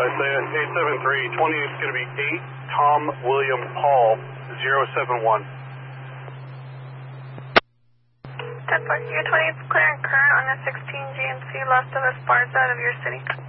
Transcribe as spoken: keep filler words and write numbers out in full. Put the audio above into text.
by eight seven three, twenty is going to be eight Tom William Paul zero seven one. ten four, U twenty is clear and current on the sixteen G M C Las de las Barras out of your city.